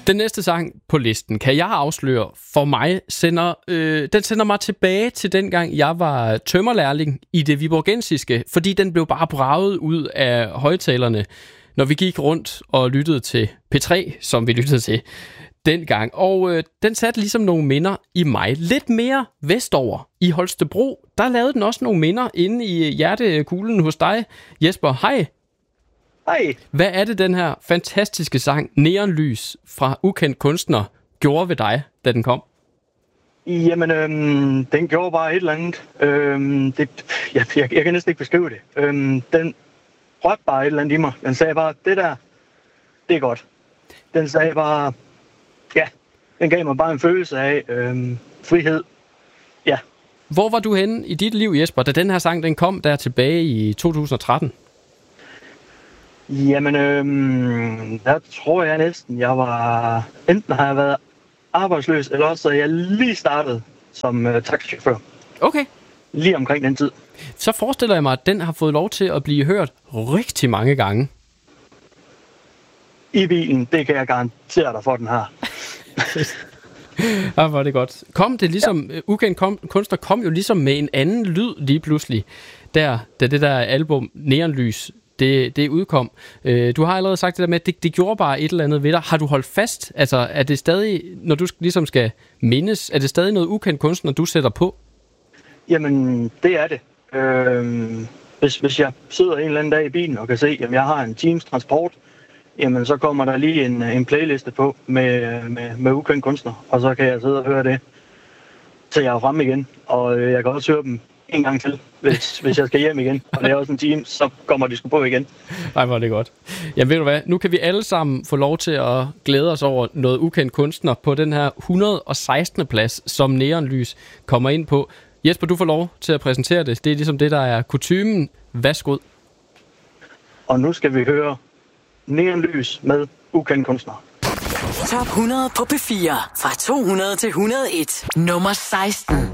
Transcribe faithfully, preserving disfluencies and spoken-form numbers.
Den næste sang på listen, kan jeg afsløre for mig, sender, øh, den sender mig tilbage til dengang, jeg var tømmerlærling i det viborgensiske, fordi den blev bare braget ud af højtalerne, når vi gik rundt og lyttede til P tre, som vi lyttede til dengang. Og øh, den satte ligesom nogle minder i mig. Lidt mere vestover i Holstebro, der lavede den også nogle minder inde i hjertekuglen hos dig, Jesper. Hej. Hej. Hvad er det, den her fantastiske sang Neonlys fra Ukendt Kunstner gjorde ved dig, da den kom? Jamen, øhm, den gjorde bare et eller andet. Øhm, det, jeg, jeg, jeg kan næsten ikke beskrive det. Øhm, den rørte bare et eller andet i mig. Den sagde bare, det der, det er godt. Den sagde bare, ja, den gav mig bare en følelse af øhm, frihed. Ja. Hvor var du henne i dit liv, Jesper, da den her sang den kom der tilbage i to tusind og tretten? Jamen, øhm, der tror jeg næsten, jeg var... Enten har jeg været arbejdsløs, eller også er jeg lige startet som øh, taxichauffør. Okay. Lige omkring den tid. Så forestiller jeg mig, at den har fået lov til at blive hørt rigtig mange gange. I bilen, det kan jeg garantere dig for, den her. Ja, var det godt. Kom det ligesom... Ja. Ukendt kom, Kunstner kom jo ligesom med en anden lyd lige pludselig, der, da det der album Neonlys, Det, det udkom. Øh, du har allerede sagt det der med, at det, det gjorde bare et eller andet ved dig. Har du holdt fast? Altså, er det stadig, når du ligesom skal mindes, er det stadig noget Ukendt Kunstner, du sætter på? Jamen, det er det. Øh, hvis, hvis jeg sidder en eller anden dag i bilen og kan se, at jeg har en times transport, jamen, så kommer der lige en, en playliste på med, med, med Ukendt Kunstner, og så kan jeg sidde og høre det, til jeg er fremme igen. Og jeg kan også høre dem en gang til, hvis, hvis jeg skal hjem igen. Og det er også en time, så kommer de sgu på igen. Nej, hvor er det godt. Jamen ved du hvad, nu kan vi alle sammen få lov til at glæde os over noget Ukendt Kunstner på den her et hundrede og sekstende plads, som Neonlys kommer ind på. Jesper, du får lov til at præsentere det. Det er ligesom det, der er kutymen. Værsgo. Og nu skal vi høre Neonlys med Ukendt Kunstner. Top hundrede på P fire. Fra to hundrede til et hundrede og en. Nummer seksten.